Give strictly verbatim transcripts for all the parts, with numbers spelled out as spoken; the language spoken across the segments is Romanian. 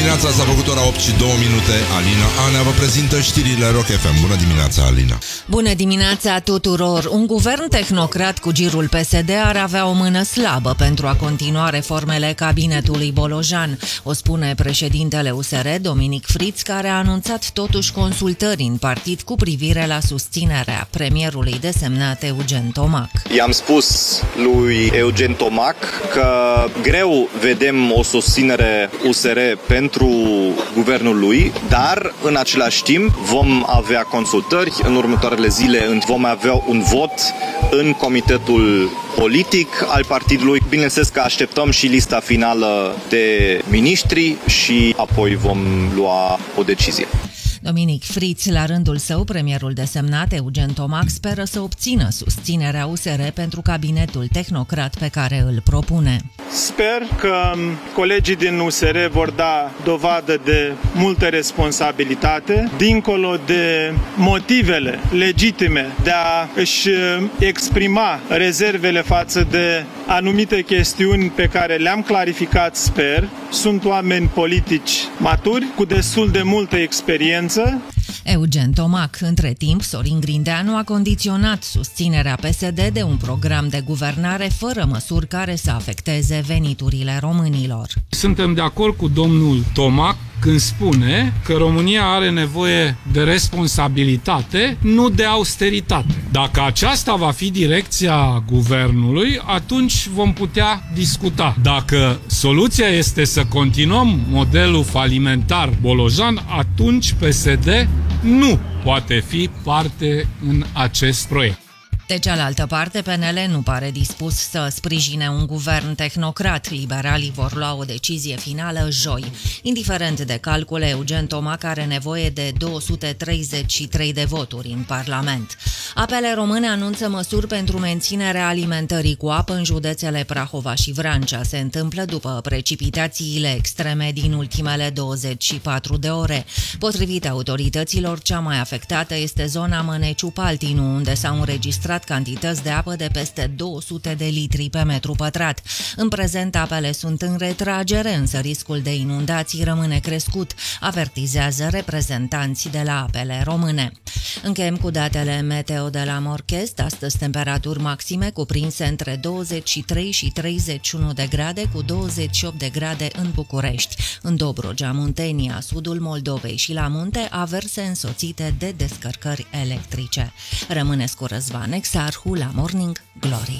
dimineața, s-a făcut ora opt și două minute. Alina Anea vă prezintă știrile Rock F M. Bună dimineața, Alina. Bună dimineața tuturor. Un guvern tehnocrat cu girul P S D ar avea o mână slabă pentru a continua reformele cabinetului Bolojan, o spune președintele U S R, Dominic Friț, care a anunțat totuși consultări în partid cu privire la susținerea premierului desemnat Eugen Tomac. I-am spus lui Eugen Tomac că greu vedem o susținere U S R pentru guvernul lui, dar în același timp vom avea consultări în următoarele zile, vom avea un vot în comitetul politic al partidului. Bineînțeles că așteptăm și lista finală de miniștri și apoi vom lua o decizie. Dominic Friț, la rândul său, premierul desemnat Eugen Tomac, speră să obțină susținerea U S R pentru cabinetul tehnocrat pe care îl propune. Sper că colegii din U S R vor da dovadă de multă responsabilitate, dincolo de motivele legitime de a își exprima rezervele față de anumite chestiuni pe care le-am clarificat, sper. Sunt oameni politici maturi, cu destul de multă experiență. Eugen Tomac. Între timp, Sorin Grindeanu a condiționat susținerea P S D de un program de guvernare fără măsuri care să afecteze veniturile românilor. Suntem de acord cu domnul Tomac când spune că România are nevoie de responsabilitate, nu de austeritate. Dacă aceasta va fi direcția guvernului, atunci vom putea discuta. Dacă soluția este să continuăm modelul falimentar Bolojan, atunci P S D nu poate fi parte în acest proiect. De cealaltă parte, P N L nu pare dispus să sprijine un guvern tehnocrat. Liberalii vor lua o decizie finală joi. Indiferent de calcule, Eugen Tomac are nevoie de două sute treizeci și trei de voturi în Parlament. Apele Române anunță măsuri pentru menținerea alimentării cu apă în județele Prahova și Vrancea. Se întâmplă după precipitațiile extreme din ultimele douăzeci și patru de ore. Potrivit autorităților, cea mai afectată este zona Măneciu-Paltinu, unde s-au înregistrat cantități de apă de peste două sute de litri pe metru pătrat. În prezent, apele sunt în retragere, însă riscul de inundații rămâne crescut, avertizează reprezentanți de la Apele Române. Încheiem cu datele meteo de la Morchest. Astăzi temperaturi maxime cuprinse între douăzeci și trei și treizeci și unu de grade, cu douăzeci și opt de grade în București. În Dobrogea, Muntenia, sudul Moldovei și la munte, averse însoțite de descărcări electrice. Rămâneți cu Răzvan Exarhu la Morning Glory.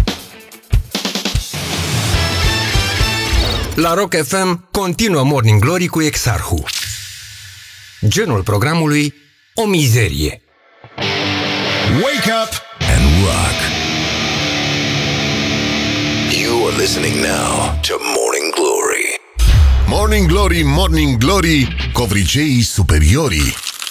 La Rock F M continuă Morning Glory cu Exarhu. Genul programului: o mizerie. Wake up and rock. You are listening now to Morning Glory. Morning Glory, Morning Glory, covriceii superiorii.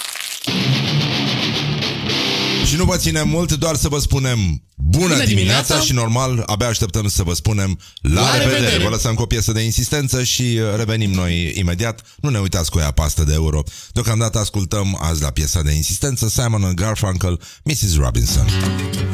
Și nu vă ține mult, doar să vă spunem bună, bună dimineața, dimineața și normal abia așteptăm să vă spunem la, la revedere. revedere. Vă lăsăm cu o piesă de insistență și revenim noi imediat. Nu ne uitați cu ea pastă de euro. Deocamdată ascultăm azi la piesa de insistență Simon and Garfunkel, missus Robinson.